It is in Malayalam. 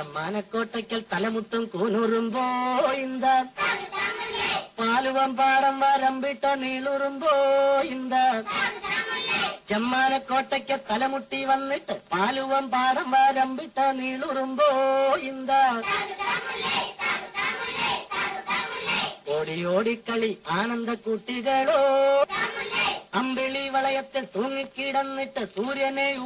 ചെമ്മാനക്കോട്ടയ്ക്കൽ തലമുട്ടും കൂനുറുമ്പോ ഇന്ത പാലുവം പാടം വരമ്പിട്ട നീളുറുമ്പോ ഇന്ത ചെമ്മാനക്കോട്ടയ്ക്ക് തലമുട്ടി വന്നിട്ട് പാലുവം പാടം വരമ്പിട്ട നീളുറുമ്പോ ഇന്ത ഓടിയോടിക്കളി ആനന്ദ കുട്ടികളോ അമ്പിളി വളയത്തിൽ തൂങ്ങിക്കിടന്നിട്ട് സൂര്യനെ